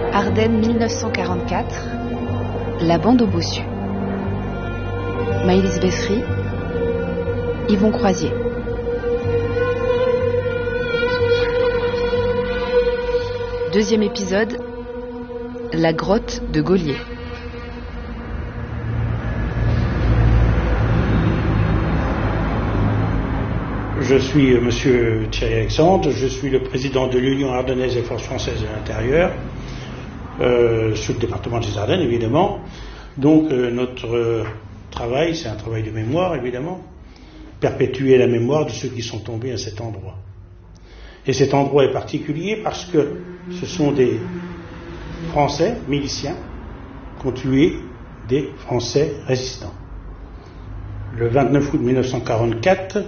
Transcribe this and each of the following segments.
Ardennes 1944, la bande aux bossus. Maëlys Bessery, Yvon Croisier. Deuxième épisode, la grotte de Gaulier. Je suis monsieur Thierry Alexandre, je suis le président de l'Union ardennaise des forces françaises de l'intérieur, sur le département des Ardennes évidemment. Donc notre travail, c'est un travail de mémoire évidemment, perpétuer la mémoire de ceux qui sont tombés à cet endroit. Et cet endroit est particulier parce que ce sont des Français miliciens qui ont tué des Français résistants. Le 29 août 1944,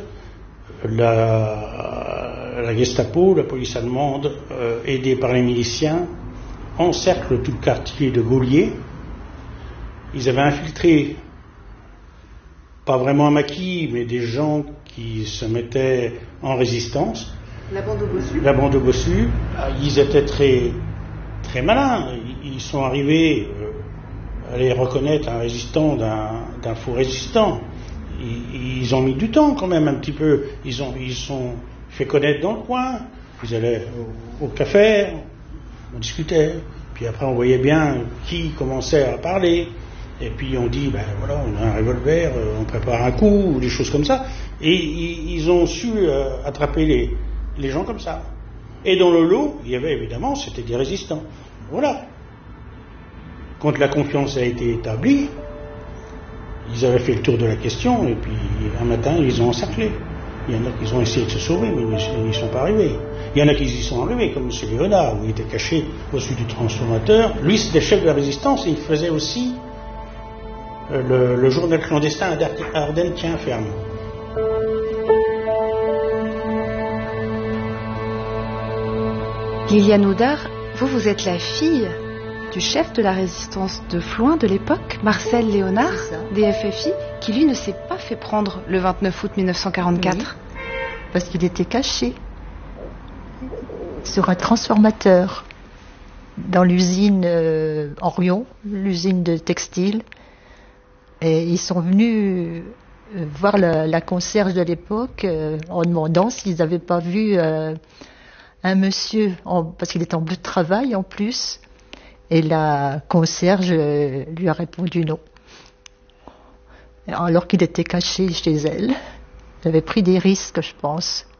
la Gestapo, la police allemande, aidée par les miliciens, encercle tout le quartier de Gaulier. Ils avaient infiltré, pas vraiment un maquis, mais des gens qui se mettaient en résistance. La bande aux bossus. La bande aux bossus. Ils étaient très, très malins. Ils sont arrivés à les reconnaître un résistant d'un faux résistant. Ils ont mis du temps quand même un petit peu. Ils sont fait connaître dans le coin. Ils allaient au café, on discutait. Puis après on voyait bien qui commençait à parler. Et puis on dit, ben voilà, on a un revolver, on prépare un coup, ou des choses comme ça. Et ils ont su attraper les gens comme ça. Et dans le lot, il y avait évidemment, c'était des résistants. Voilà. Quand la confiance a été établie, ils avaient fait le tour de la question, et puis un matin, ils ont encerclé. Il y en a qui ont essayé de se sauver, mais ils n'y sont pas arrivés. Il y en a qui y sont arrivés, comme M. Léonard, où il était caché au-dessus du transformateur. Lui, c'était chef de la résistance, et il faisait aussi le journal clandestin à Ardennes tient ferme. Liliane Audard, vous êtes la fille du chef de la résistance de Flouin de l'époque, Marcel Léonard, des FFI, qui lui ne s'est pas fait prendre le 29 août 1944. Oui, parce qu'il était caché sur un transformateur dans l'usine Orion, l'usine de textile. Et ils sont venus voir la concierge de l'époque en demandant s'ils n'avaient pas vu un monsieur, parce qu'il était en bleu de travail en plus. Et la concierge lui a répondu non. Alors qu'il était caché chez elle. Il avait pris des risques, je pense.